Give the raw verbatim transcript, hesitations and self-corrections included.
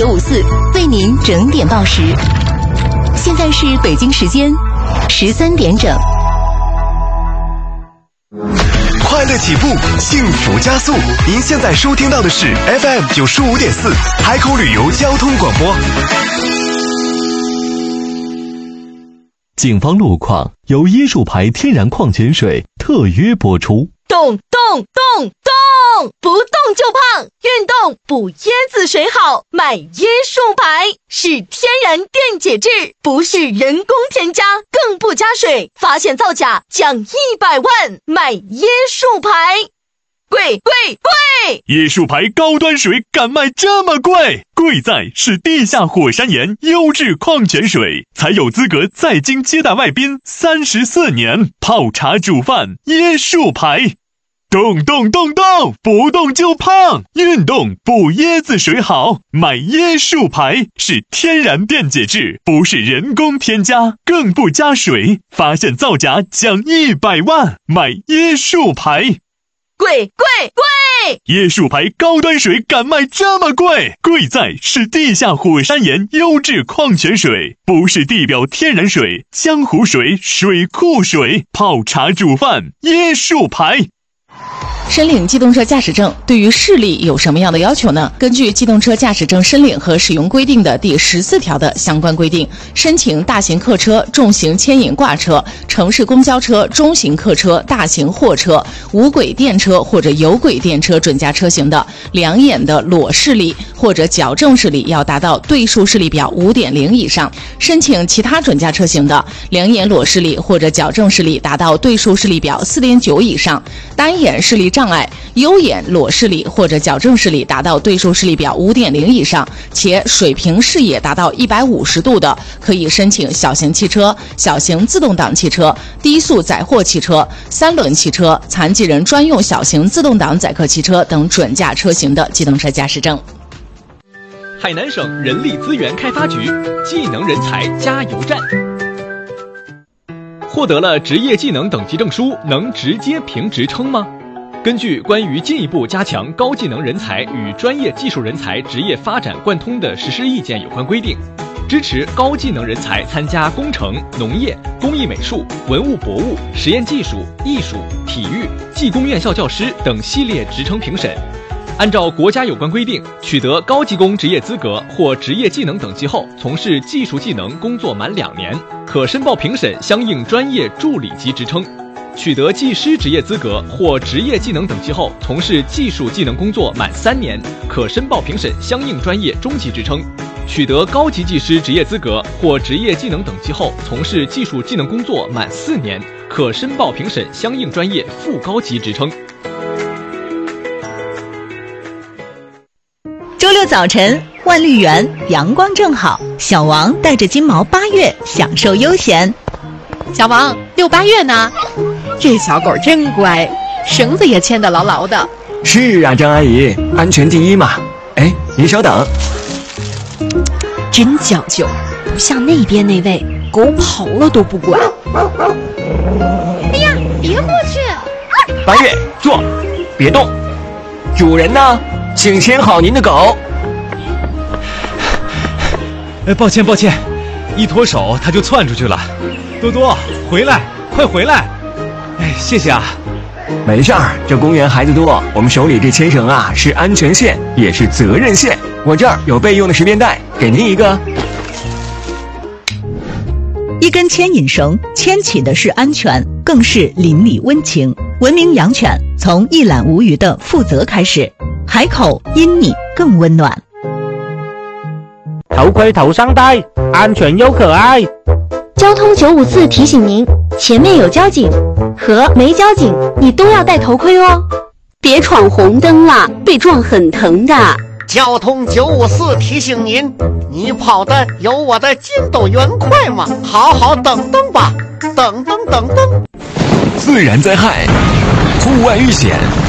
九五四为您整点报时。现在是北京时间十三点整。 快乐起步，幸福加速。您现在收听到的是 F M 九十五点四海口旅游交通广播。 警方路况由椰树牌天然矿泉水特约播出。 动动动动，不动就胖，运动补椰子水好，买椰树牌是天然电解质，不是人工添加，更不加水，发现造假奖一百万，买椰树牌。贵贵贵！ 椰树牌高端水敢卖这么贵？贵在是地下火山岩优质矿泉水，才有资格在京接待外宾三十四年，泡茶煮饭椰树牌。动动动动，不动就胖，运动补椰子水好，买椰树牌是天然电解质，不是人工添加，更不加水，发现造假奖一百万，买椰树牌。 贵贵贵！ 椰树牌高端水敢卖这么贵？贵在是地下火山岩优质矿泉水，不是地表天然水、江湖水、水库水，泡茶煮饭椰树牌。 申领机动车驾驶证对于视力有什么样的要求呢？根据机动车驾驶证申领和使用规定的第十四条的相关规定，申请大型客车、重型牵引挂车、城市公交车、中型客车、大型货车、无轨电车或者有轨电车准驾车型的两眼的裸视力或者矫正视力要达到对数视力表 五点零 以上；申请其他准驾车型的两眼裸视力或者矫正视力达到对数视力表 四点九 以上；单眼视力障碍、优眼裸视力或者矫正视力达到对数视力表 五点零 以上，且水平视野达到一百五十度的，可以申请小型汽车、小型自动挡汽车、低速载货汽车、三轮汽车、残疾人专用小型自动挡载客汽车等准驾车型的机动车驾驶证。 海南省人力资源开发局技能人才加油站。获得了职业技能等级证书，能直接评职称吗？根据关于进一步加强高技能人才与专业技术人才职业发展贯通的实施意见有关规定，支持高技能人才参加工程、农业、工艺美术、文物博物、实验技术、艺术、体育、技工院校教师等系列职称评审。按照国家有关规定，取得高技工职业资格或职业技能等级后，从事技术技能工作满两年，可申报评审相应专业助理级职称。取得技师职业资格或职业技能等级后，从事技术技能工作满三年，可申报评审相应专业中级职称。取得高级技师职业资格或职业技能等级后，从事技术技能工作满四年，可申报评审相应专业副高级职称。 周六早晨，万绿园阳光正好，小王带着金毛八月享受悠闲。 小王，遛八月呢？这小狗真乖，绳子也牵得牢牢的。 是啊，张阿姨，安全第一嘛。哎，您稍等。 真讲究，不像那边那位，狗跑了都不管。 哎呀，别过去！ 八月，坐，别动。主人呢？请牵好您的狗。 哎，抱歉抱歉，一脱手它就窜出去了。多多，回来，快回来！哎，谢谢啊。 没事儿，这公园孩子多，我们手里这牵绳啊是安全线，也是责任线。我这儿有备用的十便带，给您一个。 一根牵引绳，牵起的是安全，更是邻里温情。文明养犬，从一览无余的负责开始。海口因你更温暖。 头盔头上戴，安全又可爱。 交通九五四提醒您，前面有交警和没交警，你都要戴头盔哦。别闯红灯了，被撞很疼的。 交通九五四提醒您，你跑的有我的筋斗云快吗？好好等等吧，等等等等。 自然灾害、户外遇险、